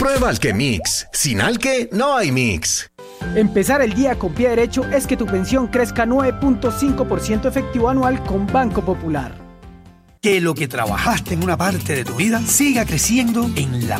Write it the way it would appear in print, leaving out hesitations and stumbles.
Prueba Alquemix. Sin Alque no hay mix. Empezar el día con pie derecho es que tu pensión crezca 9.5% efectivo anual con Banco Popular. Que lo que trabajaste en una parte de tu vida siga creciendo en la